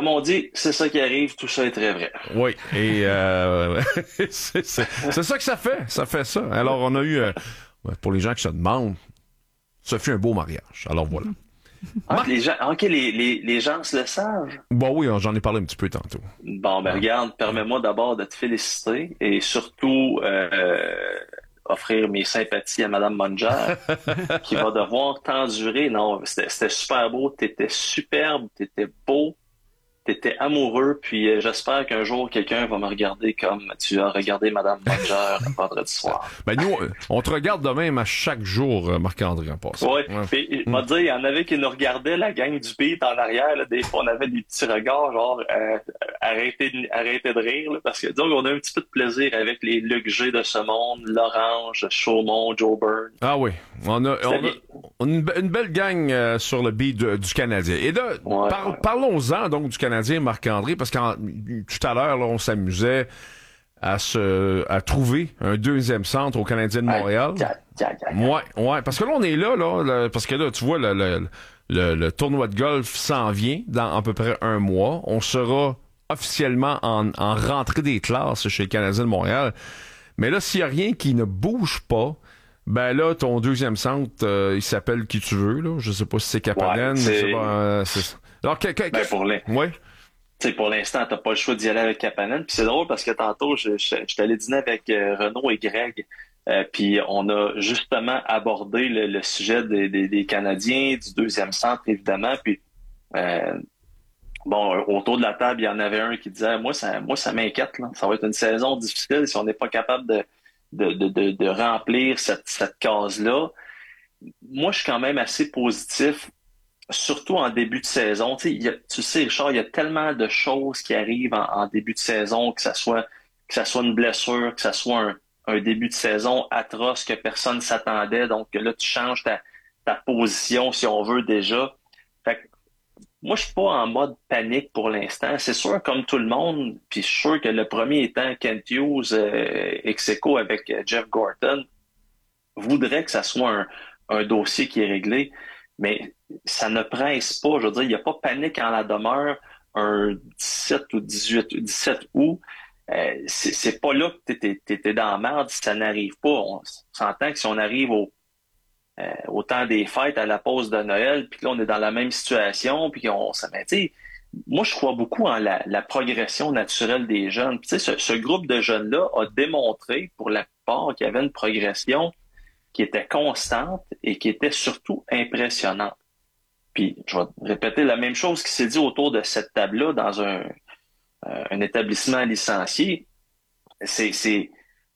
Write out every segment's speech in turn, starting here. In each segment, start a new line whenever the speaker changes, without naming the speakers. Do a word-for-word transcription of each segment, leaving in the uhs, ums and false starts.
Comme on dit, c'est ça qui arrive, tout ça est très vrai.
Oui, et euh, c'est, c'est, c'est ça que ça fait, ça fait ça. Alors, on a eu, euh, pour les gens qui se demandent, ça fut un beau mariage. Alors, voilà.
Ah, les gens, ok, les, les, les gens se le savent.
Bon, oui, j'en ai parlé un petit peu tantôt.
Bon, ben
Ah.
regarde, permets-moi d'abord de te féliciter et surtout euh, offrir mes sympathies à Madame Munger, qui va devoir t'endurer. Non, c'était, c'était super beau, t'étais superbe, t'étais beau, t'étais amoureux, puis euh, j'espère qu'un jour quelqu'un va me regarder comme tu as regardé Madame Munger vendredi soir.
Ben nous, on te regarde de même à chaque jour, Marc-André, en passant.
Ouais.
Ouais.
Puis, il
Mm.
m'a dit, il y en avait qui nous regardaient, la gang du beat en arrière, là, des fois, on avait des petits regards, genre, euh, arrêtez, de, arrêtez de rire, là, parce que, donc, on a un petit peu de plaisir avec les Luc G de ce monde, L'Orange, Chaumont, Joe Byrne.
Ah oui, on a, on a
bien.
une, une belle gang euh, sur le beat de- du Canadien. Et là,
Ouais,
par-
ouais.
parlons-en donc du Canadien, Marc-André, parce que tout à l'heure, là, on s'amusait à se à trouver un deuxième centre au Canadien de Montréal.
Aïe, aïe, aïe, aïe.
Ouais, ouais, parce que là, on est là, là, là, parce que là, tu vois, le, le, le, le tournoi de golf s'en vient dans à peu près un mois. On sera officiellement en, en rentrée des classes chez le Canadien de Montréal. Mais là, s'il y a rien qui ne bouge pas, ben là, ton deuxième centre, euh, il s'appelle qui tu veux, là. Je sais pas si c'est Kapanen,
Ouais,
je sais
c'est-
pas, euh, c'est... Alors, que, que,
Ben,
que-
pour les,
ouais.
tu sais, pour l'instant, t'as pas le choix d'y aller avec Kapanen. Puis c'est drôle parce que tantôt, je, je, j'étais allé dîner avec euh, Renaud et Greg. Euh, puis on a justement abordé le, le sujet des, des, des Canadiens, du deuxième centre, évidemment. Puis euh, bon, autour de la table, il y en avait un qui disait moi, ça, moi, ça m'inquiète, là. Ça va être une saison difficile si on n'est pas capable de, de, de, de, de remplir cette, cette case-là. Moi, je suis quand même assez positif, surtout en début de saison. Tu sais, il y a- tu sais, Richard, il y a tellement de choses qui arrivent en, en début de saison, que ça soit que ça soit une blessure, que ça soit un, un début de saison atroce que personne s'attendait. Donc là, tu changes ta, ta position, si on veut déjà. Fait que moi, je suis pas en mode panique pour l'instant. C'est sûr, comme tout le monde, puis je suis sûr que le premier étant Kent Hughes, euh, ex aequo avec euh, Jeff Gorton, voudrait que ça soit un, un dossier qui est réglé, mais ça ne presse pas. Je veux dire, il n'y a pas panique en la demeure un dix-sept ou dix-huit, dix-sept août. Euh, c'est, c'est pas là que t'es, t'es, t'es dans la merde si ça n'arrive pas. On s'entend que si on arrive au, euh, au temps des fêtes, à la pause de Noël, puis que là, on est dans la même situation, puis qu'on ça ben, tu sais, moi, je crois beaucoup en la, la progression naturelle des jeunes. Puis, tu sais, ce, ce groupe de jeunes-là a démontré, pour la plupart, qu'il y avait une progression qui était constante et qui était surtout impressionnante. Puis, je vais répéter la même chose qui s'est dit autour de cette table-là dans un, euh, un établissement licencié. C'est, c'est,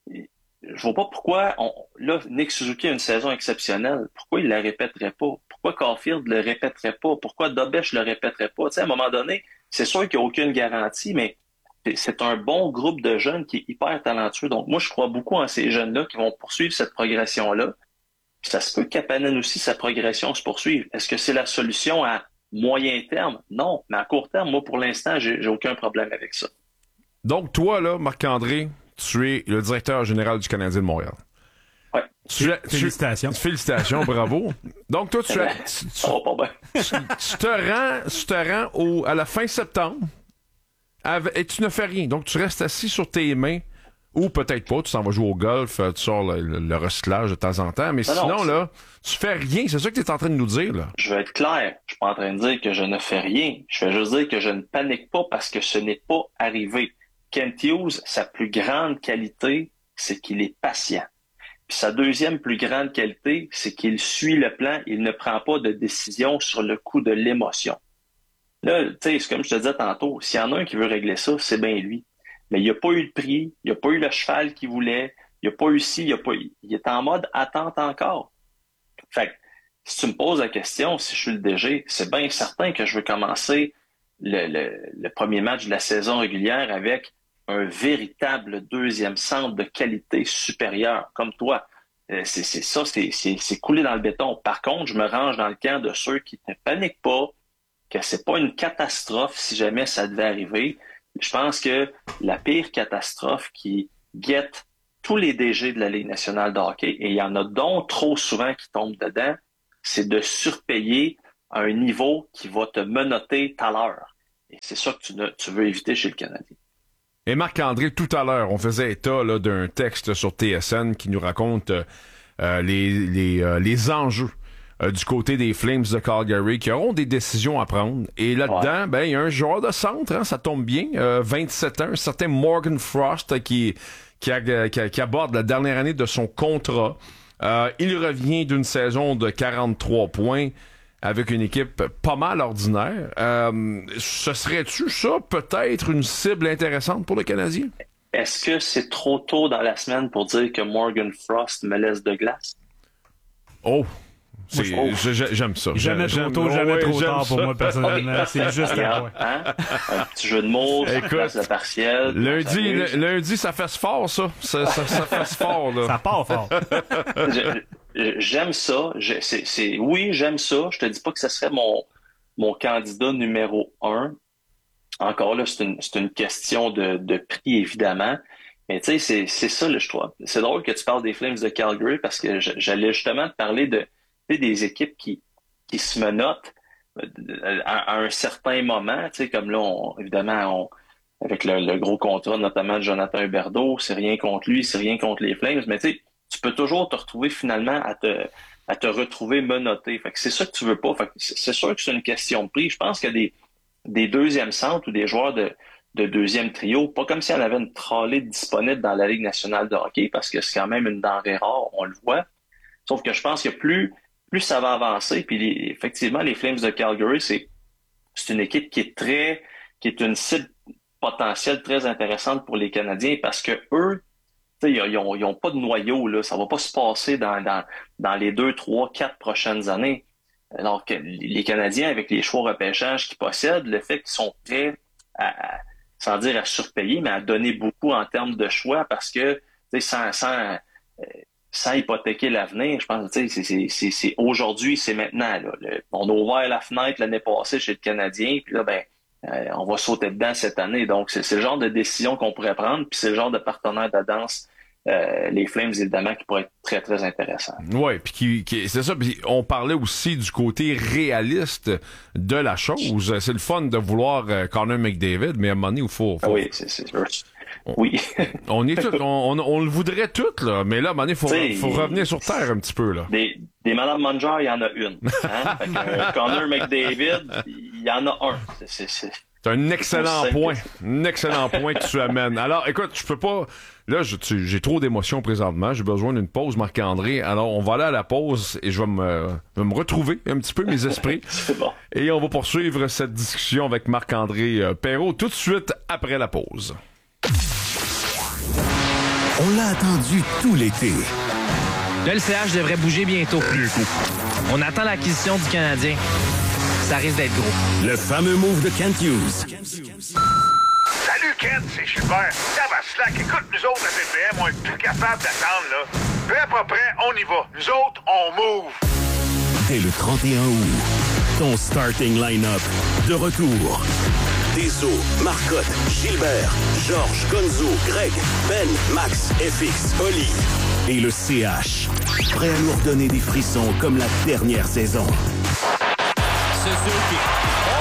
je vois pas pourquoi, on, là, Nick Suzuki a une saison exceptionnelle. Pourquoi il la répéterait pas? Pourquoi Caulfield le répéterait pas? Pourquoi Dobech le répéterait pas? Tu sais, à un moment donné, c'est sûr qu'il n'y a aucune garantie, mais c'est c'est un bon groupe de jeunes qui est hyper talentueux. Donc, moi, je crois beaucoup en ces jeunes-là qui vont poursuivre cette progression-là. Puis ça se peut que Kapanen aussi, sa progression se poursuive. Est-ce que c'est la solution à moyen terme? Non. Mais à court terme, moi, pour l'instant, j'ai, j'ai aucun problème avec ça.
Donc, toi, là, Marc-André, tu es le directeur général du Canadien de Montréal.
Ouais.
Tu, tu-
Félicitations.
Félicitations, bravo. Donc, toi, tu,
Ben,
tu, tu-
ça va pas bien.
tu te rends, tu te rends au, à la fin septembre avec- et tu ne fais rien. Donc, tu restes assis sur tes mains. Ou peut-être pas, tu s'en vas jouer au golf, euh, tu sors le, le- le recyclage de temps en temps, mais
Non,
sinon,
non,
là, tu fais rien. C'est ça que tu es en train de nous dire, là.
Je vais être clair. Je suis pas en train de dire que je ne fais rien. Je vais juste dire que je ne panique pas parce que ce n'est pas arrivé. Kent Hughes, sa plus grande qualité, c'est qu'il est patient. Puis sa deuxième plus grande qualité, c'est qu'il suit le plan. Il ne prend pas de décision sur le coup de l'émotion. Là, tu sais, c'est comme je te disais tantôt, s'il y en a un qui veut régler ça, c'est bien lui. Mais il n'y a pas eu de prix, il n'y a pas eu le cheval qu'il voulait, il n'y a pas eu ci, il n'y a pas eu... Il est en mode attente encore. Fait que, si tu me poses la question, si je suis le D G, c'est bien certain que je veux commencer le, le, le premier match de la saison régulière avec un véritable deuxième centre de qualité supérieure, comme toi. Euh, c'est, c'est ça, c'est, c'est, c'est coulé dans le béton. Par contre, je me range dans le camp de ceux qui ne paniquent pas, que c'est pas une catastrophe si jamais ça devait arriver. Je pense que la pire catastrophe qui guette tous les D G de la Ligue nationale de hockey, et il y en a donc trop souvent qui tombent dedans, c'est de surpayer à un niveau qui va te menotter tout à l'heure. Et c'est ça que tu, ne, tu veux éviter chez le Canadien.
Et Marc-André, tout à l'heure, on faisait état là, d'un texte sur T S N qui nous raconte euh, les, les, euh, les enjeux euh, du côté des Flames de Calgary qui auront des décisions à prendre. Et là-dedans, ouais. ben il y a un joueur de centre, hein, ça tombe bien, euh, vingt-sept ans, un certain Morgan Frost qui, qui, a, qui, qui aborde la dernière année de son contrat. Euh, il revient d'une saison de quarante-trois points avec une équipe pas mal ordinaire. Euh, ce serait-tu ça, peut-être, une cible intéressante pour le Canadien?
Est-ce que c'est trop tôt dans la semaine pour dire que Morgan Frost me laisse de glace?
Oh! C'est, moi, je, je, j'aime ça.
Jamais
j'aime,
trop tôt,
j'aime,
jamais
ouais,
trop tard
ça.
pour moi, personnellement. C'est juste
un point. Hein? Un petit jeu de mots, ça place le partiel.
Lundi, le, lundi, ça fait fort, ça. Ça, ça, ça fait fort, là.
Ça part fort.
je, j'aime ça. Je, c'est, c'est, oui, j'aime ça. Je te dis pas que ce serait mon, mon candidat numéro un. Encore là, c'est une, c'est une question de, de prix, évidemment. Mais tu sais, c'est, c'est ça, là, je trouve. C'est drôle que tu parles des Flames de Calgary parce que j'allais justement te parler de des équipes qui, qui se menottent à, à un certain moment, tu sais, comme là, on, évidemment, on, avec le, le gros contrat, notamment de Jonathan Huberdeau, c'est rien contre lui, c'est rien contre les Flames, mais tu sais, tu peux toujours te retrouver finalement à te, à te retrouver menotté. Fait que c'est ça que tu veux pas. Fait que c'est sûr que c'est une question de prix. Je pense qu'il y a des, des deuxièmes centres ou des joueurs de, de deuxième trio, pas comme si on avait une trolley disponible dans la Ligue nationale de hockey, parce que c'est quand même une denrée rare, on le voit. Sauf que je pense que plus plus ça va avancer, puis les, effectivement, les Flames de Calgary, c'est, c'est une équipe qui est très, qui est une cible potentielle très intéressante pour les Canadiens parce que eux, tu sais, ils ont, ils ont pas de noyau, là. Ça va pas se passer dans, dans, dans les deux, trois, quatre prochaines années. Alors que les Canadiens, avec les choix repêchage qu'ils possèdent, le fait qu'ils sont prêts à, à, sans dire à surpayer, mais à donner beaucoup en termes de choix parce que, tu sais, sans, sans, euh, sans hypothéquer l'avenir, je pense, tu sais, c'est, c'est, c'est, c'est aujourd'hui, c'est maintenant, là. Le, on a ouvert la fenêtre l'année passée chez le Canadien, puis là, ben, euh, on va sauter dedans cette année. Donc, c'est, c'est le genre de décision qu'on pourrait prendre, puis c'est le genre de partenaire de danse, euh, les Flames, évidemment, qui pourrait être très, très intéressant.
Oui, puis qui, qui, c'est ça. Puis on parlait aussi du côté réaliste de la chose. C'est le fun de vouloir euh, Connor McDavid, mais à un moment donné, il faut... faut...
Oui, c'est c'est Oui.
on est tout, on, on, on le voudrait tout, là, mais là, à un moment donné, il faut, faut revenir sur terre un petit peu, là.
Des, des Madame Manger, il y en a une. Hein? Fait que, euh, Connor McDavid, il y en a un. C'est, c'est, c'est...
c'est un excellent point. Un excellent point que tu amènes. Alors, écoute, je peux pas... Là, je, tu, j'ai trop d'émotions présentement. J'ai besoin d'une pause, Marc-André. Alors, on va aller à la pause et je vais me, vais me retrouver un petit peu mes esprits.
C'est bon.
Et on va poursuivre cette discussion avec Marc-André Perreault tout de suite après la pause.
On l'a attendu tout l'été.
Là, le C H devrait bouger bientôt. On attend l'acquisition du Canadien. Ça risque d'être gros.
Le fameux move de Kent Hughes.
Salut Kent, c'est Gilbert. Ça va slack. Écoute, nous autres, à B P M, on est plus capable d'attendre, là. Prêt, pas prêt, on y va. Nous autres, on move.
Dès le trente et un août, ton starting line-up de retour. Deso, Marcotte, Gilbert, Georges, Gonzo, Greg, Ben, Max, F X, Oli et le C H. Prêt à nous redonner des frissons comme la dernière saison.
Suzuki.